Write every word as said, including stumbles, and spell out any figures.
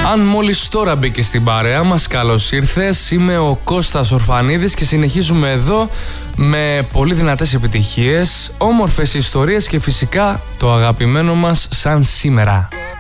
Αν μόλις τώρα μπήκε στην παρέα μας, καλώς ήρθες. Είμαι ο Κώστας Ορφανίδης και συνεχίζουμε εδώ με πολύ δυνατές επιτυχίες, όμορφες ιστορίες και φυσικά το αγαπημένο μας σαν σήμερα.